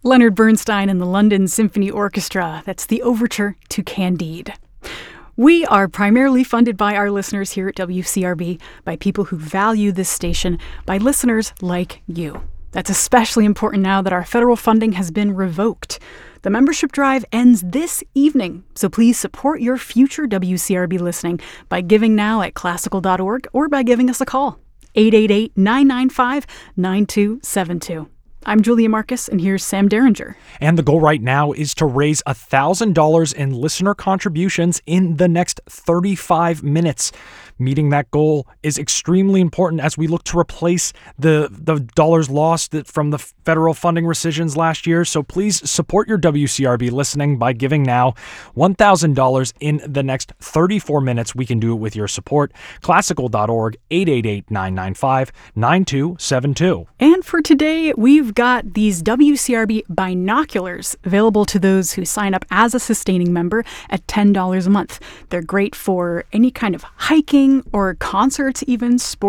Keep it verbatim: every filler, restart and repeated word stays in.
Leonard Bernstein and the London Symphony Orchestra. That's the overture to Candide. We are primarily funded by our listeners here at W C R B, by people who value this station, by listeners like you. That's especially important now that our federal funding has been revoked. The membership drive ends this evening, so please support your future W C R B listening by giving now at classical dot org or by giving us a call, eight eight eight, nine nine five, nine two seven two. I'm Julia Marcus, and here's Sam Derringer. And the goal right now is to raise one thousand dollars in listener contributions in the next thirty-five minutes. Meeting that goal is extremely important as we look to replace the, the dollars lost from the federal funding rescissions last year. So please support your W C R B listening by giving now one thousand dollars in the next thirty-four minutes. We can do it with your support. classical dot org, eight eight eight, nine nine five, nine two seven two. And for today, we've got these W C R B binoculars available to those who sign up as a sustaining member at ten dollars a month. They're great for any kind of hiking or concerts, even sports.